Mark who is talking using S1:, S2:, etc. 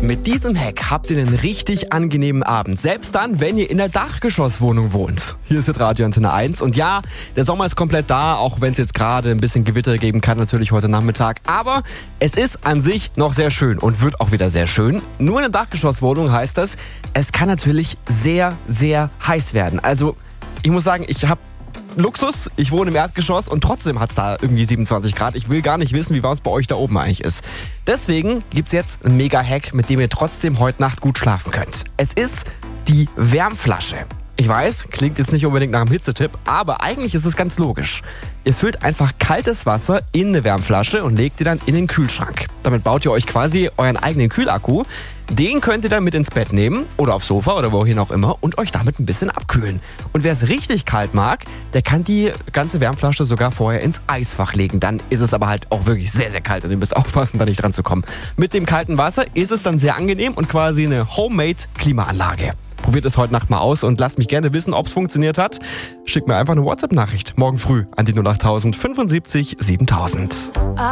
S1: mit diesem Hack habt ihr einen richtig angenehmen Abend. Selbst dann, wenn ihr in der Dachgeschosswohnung wohnt. Hier ist jetzt Radio Antenne 1. Und ja, der Sommer ist komplett da, auch wenn es jetzt gerade ein bisschen Gewitter geben kann, natürlich heute Nachmittag. Aber es ist an sich noch sehr schön und wird auch wieder sehr schön. Nur in der Dachgeschosswohnung heißt das, es kann natürlich sehr, sehr heiß werden. Also ich muss sagen, ich habe Luxus, ich wohne im Erdgeschoss und trotzdem hat es da irgendwie 27 Grad. Ich will gar nicht wissen, wie warm es bei euch da oben eigentlich ist. Deswegen gibt es jetzt einen Mega-Hack, mit dem ihr trotzdem heute Nacht gut schlafen könnt. Es ist die Wärmflasche. Ich weiß, klingt jetzt nicht unbedingt nach einem Hitzetipp, aber eigentlich ist es ganz logisch. Ihr füllt einfach kaltes Wasser in eine Wärmflasche und legt die dann in den Kühlschrank. Damit baut ihr euch quasi euren eigenen Kühlakku. Den könnt ihr dann mit ins Bett nehmen oder aufs Sofa oder wohin auch immer und euch damit ein bisschen abkühlen. Und wer es richtig kalt mag, der kann die ganze Wärmflasche sogar vorher ins Eisfach legen. Dann ist es aber halt auch wirklich sehr, sehr kalt und ihr müsst aufpassen, da nicht dran zu kommen. Mit dem kalten Wasser ist es dann sehr angenehm und quasi eine Homemade-Klimaanlage. Probiert es heute Nacht mal aus und lasst mich gerne wissen, ob es funktioniert hat. Schickt mir einfach eine WhatsApp-Nachricht morgen früh an die 08000 75 7000.